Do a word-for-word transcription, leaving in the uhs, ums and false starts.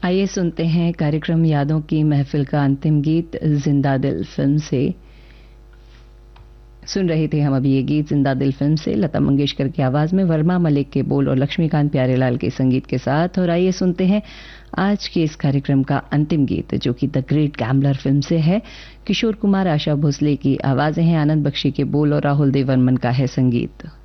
आइए सुनते हैं कार्यक्रम यादों की महफिल का अंतिम गीत जिंदा दिल फिल्म से। सुन रहे थे हम अभी ये गीत जिंदा दिल फिल्म से, लता मंगेशकर की आवाज में, वर्मा मलिक के बोल और लक्ष्मीकांत प्यारेलाल के संगीत के साथ। और आइए सुनते हैं आज के इस कार्यक्रम का अंतिम गीत जो कि द ग्रेट गैम्बलर फिल्म से है। किशोर कुमार, आशा भोसले की आवाजें हैं, आनंद बख्शी के बोल और राहुल देव वर्मन का है संगीत।